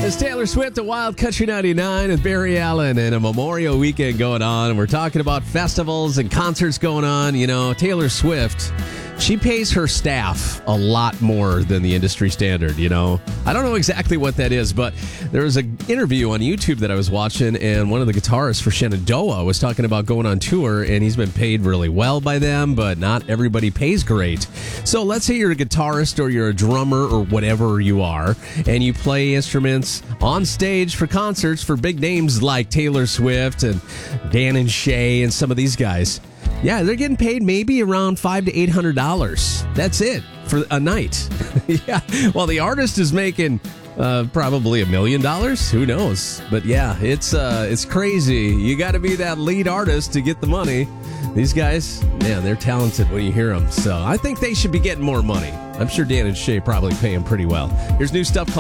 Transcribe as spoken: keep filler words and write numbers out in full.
It's Taylor Swift at Wild Country ninety-nine with Barry Allen and a Memorial Weekend going on. And we're talking about festivals and concerts going on. You know, Taylor Swift, she pays her staff a lot more than the industry standard, you know. I don't know exactly what that is, but there was an interview on YouTube that I was watching, and one of the guitarists for Shenandoah was talking about going on tour, and he's been paid really well by them, but not everybody pays great. So let's say you're a guitarist or you're a drummer or whatever you are, and you play instruments on stage for concerts for big names like Taylor Swift and Dan and Shay and some of these guys. Yeah, they're getting paid maybe around five to eight hundred dollars. That's it for a night. Yeah, while the artist is making uh, probably a million dollars. Who knows? But yeah, it's uh, it's crazy. You got to be that lead artist to get the money. These guys, man, they're talented when you hear them. So I think they should be getting more money. I'm sure Dan and Shay probably pay them pretty well. Here's new stuff called